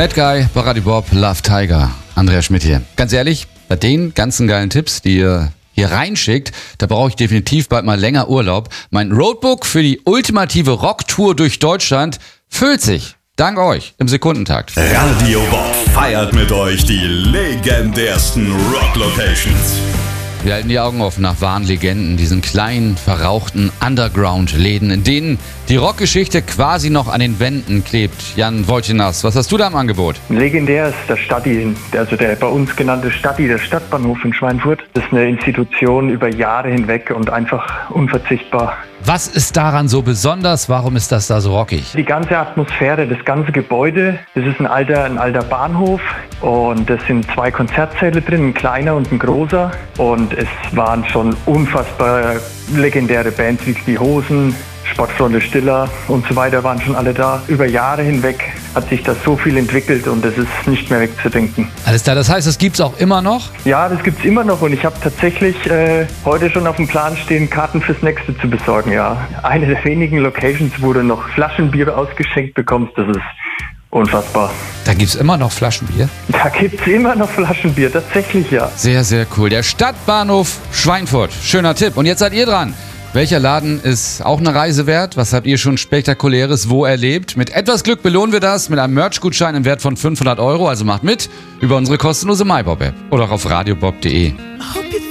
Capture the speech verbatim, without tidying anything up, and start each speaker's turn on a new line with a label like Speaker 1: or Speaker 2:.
Speaker 1: Bad Guy, Baradi Bob, Love Tiger. Andreas Schmidt hier. Ganz ehrlich, bei den ganzen geilen Tipps, die ihr hier reinschickt, da brauche ich definitiv bald mal länger Urlaub. Mein Roadbook für die ultimative Rocktour durch Deutschland füllt sich. Dank euch im Sekundentakt.
Speaker 2: Radio Bob feiert mit euch die legendärsten Rock-Locations.
Speaker 1: Wir halten die Augen offen nach wahren Legenden, diesen kleinen, verrauchten Underground-Läden, in denen die Rockgeschichte quasi noch an den Wänden klebt. Jan Wojcinas, was hast du da im Angebot?
Speaker 3: Legendär ist der Stadti, also der bei uns genannte Stadti, der Stadtbahnhof in Schweinfurt. Das ist eine Institution über Jahre hinweg und einfach unverzichtbar.
Speaker 1: Was ist daran so besonders? Warum ist das da so rockig?
Speaker 3: Die ganze Atmosphäre, das ganze Gebäude, das ist ein alter, ein alter Bahnhof und es sind zwei Konzertsäle drin, ein kleiner und ein großer. Und es waren schon unfassbar legendäre Bands wie die Hosen, Sportfreunde Stiller und so weiter waren schon alle da. Über Jahre hinweg hat sich das so viel entwickelt und es ist nicht mehr wegzudenken.
Speaker 1: Alles klar, das heißt, es gibt's auch immer noch?
Speaker 3: Ja, das gibt's immer noch und ich habe tatsächlich äh, heute schon auf dem Plan stehen, Karten fürs nächste zu besorgen. Ja, eine der wenigen Locations, wo du noch Flaschenbier ausgeschenkt bekommst, das ist unfassbar.
Speaker 1: Da gibt's immer noch Flaschenbier?
Speaker 3: Da gibt's immer noch Flaschenbier, tatsächlich ja.
Speaker 1: Sehr, sehr cool. Der Stadtbahnhof Schweinfurt. Schöner Tipp. Und jetzt seid ihr dran. Welcher Laden ist auch eine Reise wert? Was habt ihr schon Spektakuläres wo erlebt? Mit etwas Glück belohnen wir das mit einem Merch-Gutschein im Wert von fünfhundert Euro. Also macht mit über unsere kostenlose MyBob-App oder auch auf radiobob punkt de.